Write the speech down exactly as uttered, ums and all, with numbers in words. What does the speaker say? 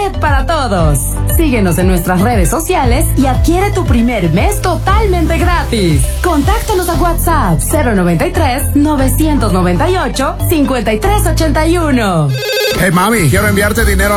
internet para todos. Síguenos en nuestras redes sociales y adquiere tu primer mes totalmente gratis. Contáctanos a WhatsApp cero noventa y tres, novecientos noventa y ocho, cincuenta y tres ochenta y uno. Hey mami, quiero enviarte dinero